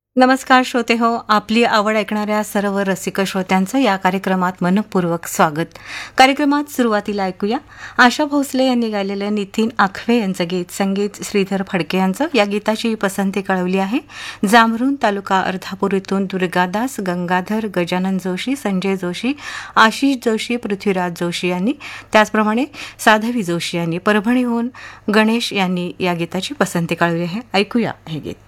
नमस्कार श्रोते हो, आपली आवड ऐकणाऱ्या सर्व रसिक श्रोत्यांचं या कार्यक्रमात मनपूर्वक स्वागत. कार्यक्रमात सुरुवातीला ऐकूया आशा भोसले यांनी गायलेलं नितीन आखवे यांचं गीत, संगीत श्रीधर फडके यांचं. या गीताची पसंती कळवली आहे जांभरुण तालुका अर्धापूर इथून दुर्गादास, गंगाधर, गजानन जोशी, संजय जोशी, आशिष जोशी, पृथ्वीराज जोशी यांनी. त्याचप्रमाणे साधवी जोशी यांनी. परभणीहून गणेश यांनी या गीताची पसंती कळवली आहे. ऐकूया हे गीत.